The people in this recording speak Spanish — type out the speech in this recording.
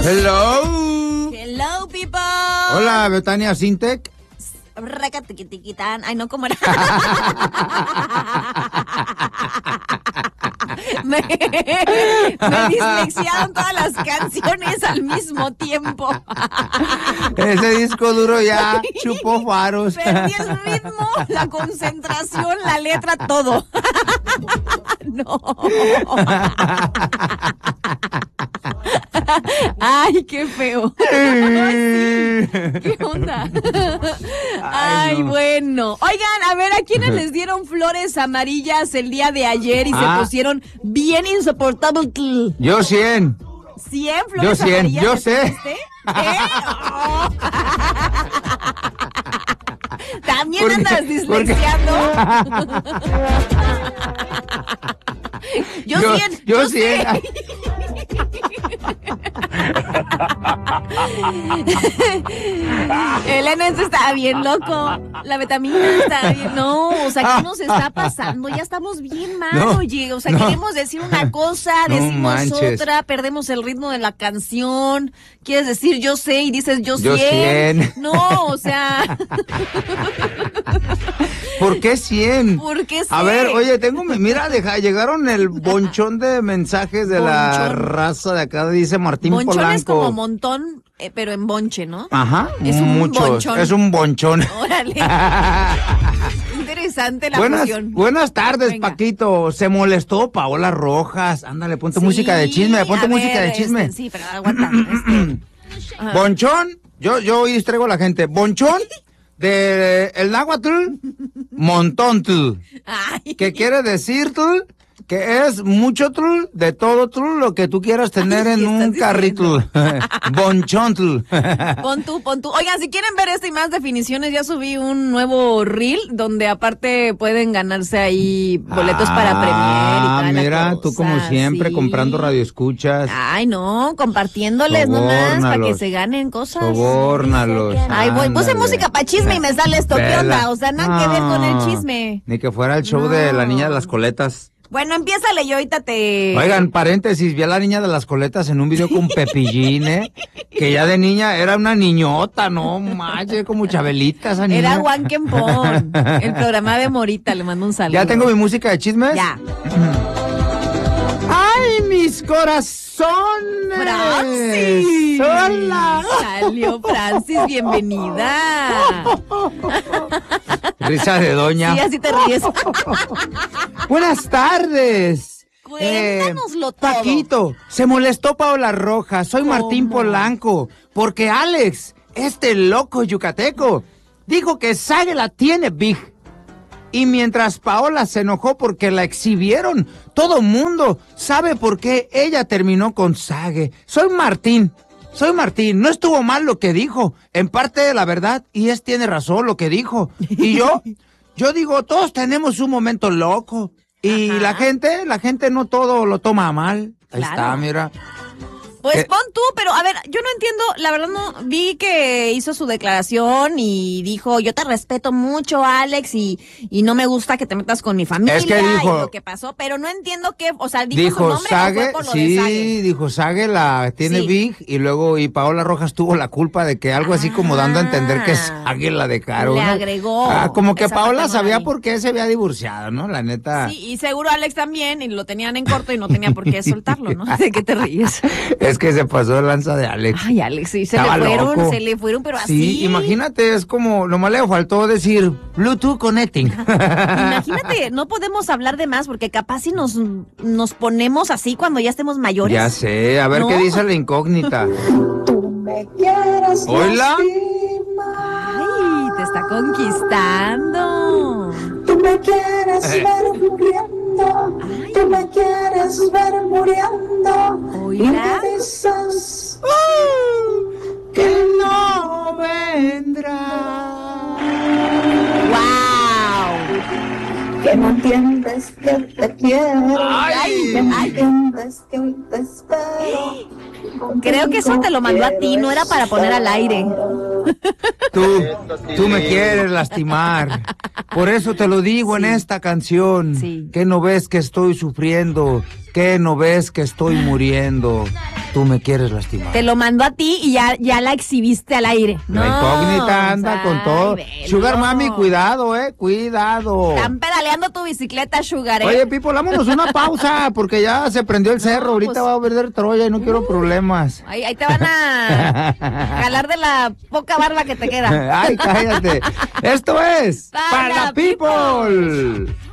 Hello. Hello, people. Hola, Betania Sintec. Ay, no, ¿cómo era? me dislexiaron todas las canciones al mismo tiempo. Ese disco duro ya chupó faros. Perdí el ritmo, la concentración, la letra, todo. No. Ay, qué feo. Ay, sí. ¿Qué onda? Ay, no. Bueno. Oigan, a ver, ¿a quiénes les dieron flores amarillas el día de ayer y se pusieron bien insoportables? Yo 100. 100 flores yo 100, amarillas. Yo sé. Oh. También andas dislexiando. Yo 100. Elena, esto está bien loco. La vitamina está bien. No, o sea, ¿qué nos está pasando? Ya estamos bien mal, oye. O sea, queremos decir una cosa, decimos otra, perdemos el ritmo de la canción. Quieres decir yo sé y dices yo 100. No, o sea. ¿Por qué 100? ¿Por qué 100? A ver, oye, mira, llegaron el bonchón de mensajes de la raza de acá, dice Martín Polanco. Bonchón es como montón, pero en bonche, ¿no? Ajá, es un bonchón. Es un bonchón. Órale. Interesante la fusión. Buenas tardes, venga. Paquito. Se molestó Paola Rojas. Ándale, ponte música de chisme, Sí, pero aguanta. Bonchón, yo hoy distraigo a la gente. Bonchón de el náhuatl, montontl. ¿Qué quiere decir tú? Que es mucho trul, de todo trul, lo que tú quieras tener en un carrito. Bonchontl. Pon tú. Oigan, si quieren ver esto y más definiciones, ya subí un nuevo reel donde aparte pueden ganarse ahí boletos para premier y toda mira, la cosa. Tú como siempre comprando radioescuchas. Ay, no, compartiéndoles nomás para que se ganen cosas. Sobórnalos. Ay, puse música para chisme y me sale esto. ¿Qué onda? O sea, nada que ver con el chisme. Ni que fuera el show de la niña de las coletas. Bueno, empiézale, yo ahorita te... Oigan, paréntesis, vi a la niña de las coletas en un video con Pepillín, que ya de niña era una niñota, no manches, como Chabelita esa niña. Era Juan Kempón, el programa de Morita, le mando un saludo. ¿Ya tengo mi música de chismes? Ya. ¡Ay, mis corazones! ¡Francis! ¡Hola! Salió Francis, bienvenida. Risa de doña. Sí, así te ríes. Buenas tardes. Cuéntanoslo todo. Paquito, se molestó Paola Rojas, soy Martín Polanco, porque Alex, este loco yucateco, dijo que Sage la tiene big. Y mientras Paola se enojó porque la exhibieron, todo mundo sabe por qué ella terminó con Sage. Soy Martín, no estuvo mal lo que dijo, en parte de la verdad, y tiene razón lo que dijo. Y yo digo, todos tenemos un momento loco, y la gente no todo lo toma mal. Ahí está, mira. Pues pon tú, pero a ver, yo no entiendo, la verdad no, vi que hizo su declaración y dijo, yo te respeto mucho, Alex, y no me gusta que te metas con mi familia, es que dijo, y lo que pasó, pero no entiendo qué, o sea, dijo su nombre Sage, o fue por lo de Sage. Sí, dijo Sage la tiene big, y Paola Rojas tuvo la culpa de que algo así como dando a entender que Sage la dejaron. Le agregó. Como que Paola sabía por qué se había divorciado, ¿no? La neta. Sí, y seguro Alex también, y lo tenían en corto y no tenía por qué soltarlo, ¿no? ¿De qué te ríes? Es que se pasó de lanza de Alex. Ay, Alex, sí, se le fueron, pero así. Sí, imagínate, es como, nomás le faltó decir Bluetooth connecting. Imagínate, no podemos hablar de más, porque capaz si nos ponemos así cuando ya estemos mayores. Ya sé, a ver qué dice la incógnita. Tú me quieres. Hola. Ay, te está conquistando. Tú me quieres ver muriendo. Tú me quieres ver muriendo. Oiga. Y me dices que no vendrá. ¡Wow! Que no entiendes que te quiero. Ay. Que no entiendes que hoy te espero. Creo que eso te lo mandó a ti, no era para poner al aire. Tú me quieres lastimar. Por eso te lo digo en esta canción. Sí. ¿Qué no ves que estoy sufriendo? ¿Qué no ves que estoy muriendo? tú me quieres lastimar. Te lo mandó a ti y ya la exhibiste al aire. La incógnita anda con todo. Sugar Mami, cuidado, cuidado. Están pedaleando tu bicicleta, Sugar, Oye, Pipo, vámonos una pausa, porque ya se prendió el cerro. Ahorita pues, va a perder Troya y no quiero problemas. Ahí te van a jalar de la poca barba que te queda. Ay, cállate. Esto es Para People.